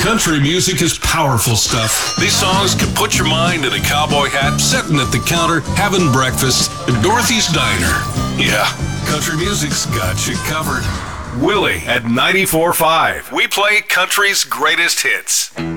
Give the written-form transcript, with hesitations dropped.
Country music is powerful stuff. These songs can put your mind in a cowboy hat, sitting at the counter, having breakfast at Dorothy's Diner. Yeah, country music's got you covered. Willie at 94.5. We play country's greatest hits.